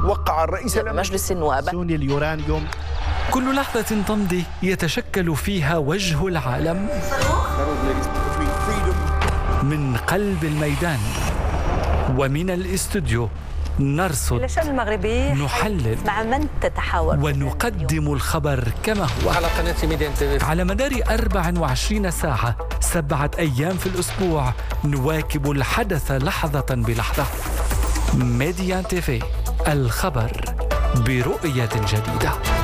وقع الرئيس مجلس النواب اليورانيوم. كل لحظة تمضي يتشكل فيها وجه العالم من قلب الميدان ومن الاستوديو. نرصد، نحلل، مع من تتحاور ونقدم الخبر كما هو على قناة ميدان تي في. على مدار 24 ساعة 7 أيام في الأسبوع نواكب الحدث لحظة بلحظة. ميديان تي في، الخبر برؤية جديدة.